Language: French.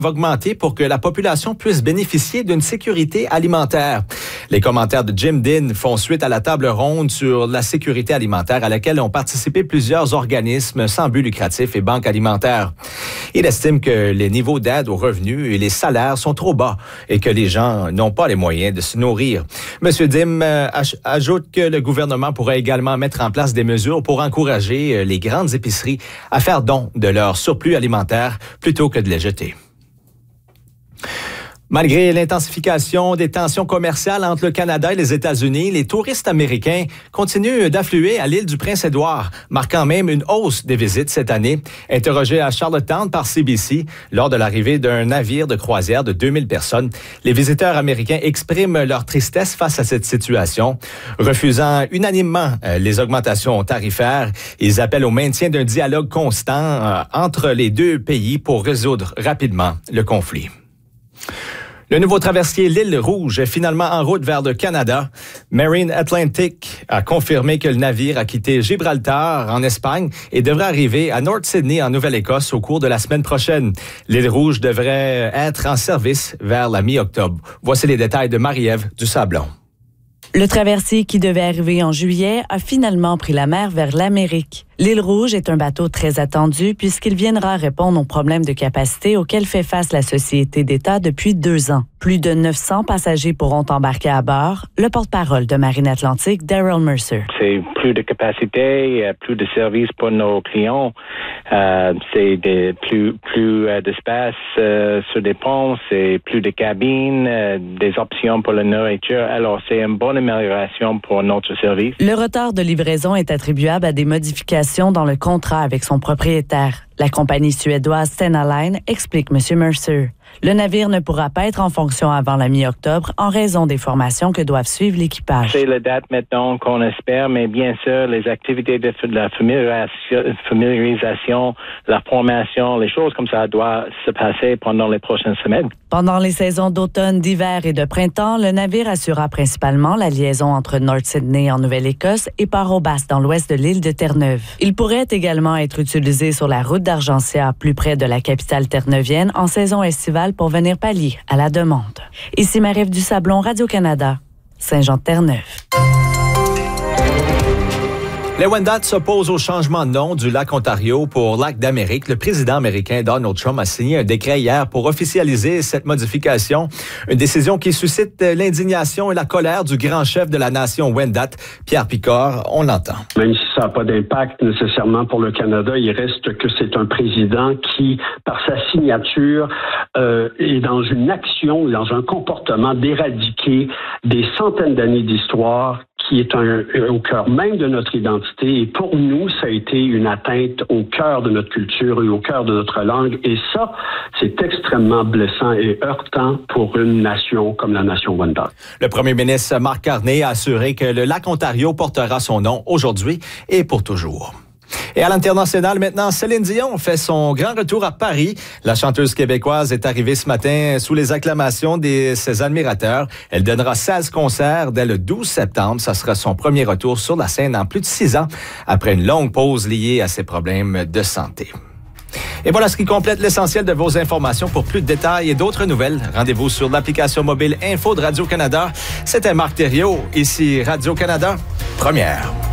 va augmenter pour que la population puisse bénéficier d'une sécurité alimentaire. Les commentaires de Jim Dean font suite à la table ronde sur la sécurité alimentaire à laquelle ont participé plusieurs organismes sans but lucratif et banques alimentaires. Il estime que les niveaux d'aide aux revenus et les salaires sont trop bas et que les gens n'ont pas les moyens de se nourrir. M. Dim ajoute que le gouvernement pourrait également mettre en place des mesures pour encourager les grandes épiceries à faire don de leur surplus alimentaire plutôt que de les jeter. Malgré l'intensification des tensions commerciales entre le Canada et les États-Unis, les touristes américains continuent d'affluer à l'île du Prince-Édouard, marquant même une hausse des visites cette année. Interrogé à Charlottetown par CBC lors de l'arrivée d'un navire de croisière de 2000 personnes, les visiteurs américains expriment leur tristesse face à cette situation. Refusant unanimement les augmentations tarifaires, ils appellent au maintien d'un dialogue constant entre les deux pays pour résoudre rapidement le conflit. Le nouveau traversier L'Île Rouge est finalement en route vers le Canada. Marine Atlantic a confirmé que le navire a quitté Gibraltar en Espagne et devrait arriver à North Sydney en Nouvelle-Écosse au cours de la semaine prochaine. L'Île Rouge devrait être en service vers la mi-octobre. Voici les détails de Marie-Ève Dusablon. Le traversier qui devait arriver en juillet a finalement pris la mer vers l'Amérique. L'Île Rouge est un bateau très attendu puisqu'il viendra répondre aux problèmes de capacité auxquels fait face la Société d'État depuis 2 ans. Plus de 900 passagers pourront embarquer à bord. Le porte-parole de Marine Atlantic, Daryl Mercer. C'est plus de capacité, plus de services pour nos clients. C'est plus d'espace sur des ponts, c'est plus de cabines, des options pour la nourriture. Alors, c'est une bonne amélioration pour notre service. Le retard de livraison est attribuable à des modifications dans le contrat avec son propriétaire. La compagnie suédoise Stena Line explique M. Mercer. Le navire ne pourra pas être en fonction avant la mi-octobre en raison des formations que doivent suivre l'équipage. C'est la date maintenant qu'on espère, mais bien sûr, les activités de la familiarisation, la formation, les choses comme ça doivent se passer pendant les prochaines semaines. Pendant les saisons d'automne, d'hiver et de printemps, le navire assurera principalement la liaison entre North Sydney en Nouvelle-Écosse et Port-aux-Basques dans l'ouest de l'île de Terre-Neuve. Il pourrait également être utilisé sur la route d'Argentia, plus près de la capitale terre-neuvienne, en saison estivale pour venir pallier à la demande. Ici Marie-Ève Dusablon, Radio-Canada, Saint-Jean-de-Terre-Neuve. Les Wendat s'opposent au changement de nom du lac Ontario pour Lac d'Amérique. Le président américain Donald Trump a signé un décret hier pour officialiser cette modification. Une décision qui suscite l'indignation et la colère du grand chef de la nation Wendat, Pierre Picard. On l'entend. Même si ça n'a pas d'impact nécessairement pour le Canada, il reste que c'est un président qui, par sa signature, est dans une action, dans un comportement d'éradiquer des centaines d'années d'histoire qui est au cœur même de notre identité. Et pour nous, ça a été une atteinte au cœur de notre culture et au cœur de notre langue. Et ça, c'est extrêmement blessant et heurtant pour une nation comme la nation Wendat. Le premier ministre Mark Carney a assuré que le lac Ontario portera son nom aujourd'hui et pour toujours. Et à l'international, maintenant, Céline Dion fait son grand retour à Paris. La chanteuse québécoise est arrivée ce matin sous les acclamations de ses admirateurs. Elle donnera 16 concerts dès le 12 septembre. Ça sera son premier retour sur la scène en plus de 6 ans, après une longue pause liée à ses problèmes de santé. Et voilà ce qui complète l'essentiel de vos informations. Pour plus de détails et d'autres nouvelles, rendez-vous sur l'application mobile Info de Radio-Canada. C'était Marc Thériault, ici Radio-Canada, première.